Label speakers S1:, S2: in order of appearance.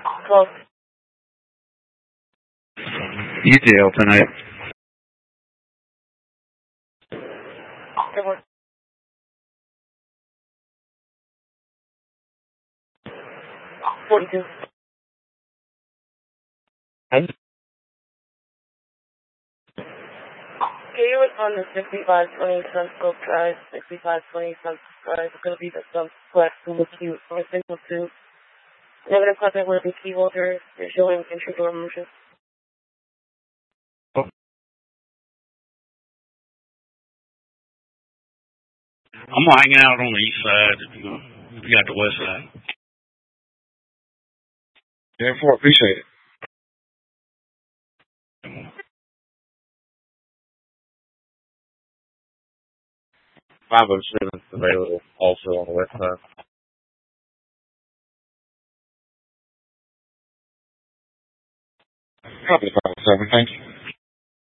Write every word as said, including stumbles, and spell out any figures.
S1: Close.
S2: U T L tonight.
S1: Good morning. forty-two.
S2: Hey.
S1: Can you respond to sixty-five twenty Sunscope Drive, sixty-five twenty Sunscope Drive? It's going to be the Sunflex with you for a single two. Negative contact with the key holder. You're showing entry door motion.
S2: Oh. I'm hanging out on the east side if you, if you got the west side. Therefore, appreciate it. five oh seven is available also on the west side. Copy five oh seven, thank you.